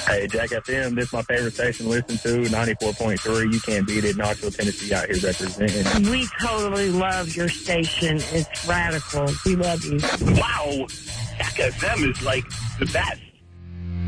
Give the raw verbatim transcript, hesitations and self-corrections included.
Hey, Jack F M, this is my favorite station to listen to, ninety-four point three. You can't beat it. Knoxville, Tennessee out here representing. We totally love your station. It's radical. We love you. Wow. Jack F M is like the best.